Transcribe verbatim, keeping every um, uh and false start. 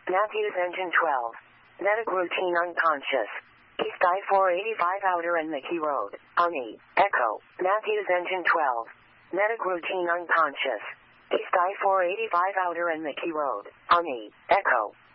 Matthews Engine twelve. Medic routine unconscious. East I four eighty-five Outer and Mickey Road, Ani, Echo, Matthews Engine twelve. Medic routine unconscious. East I four eighty-five Outer and Mickey Road, Ani, Echo.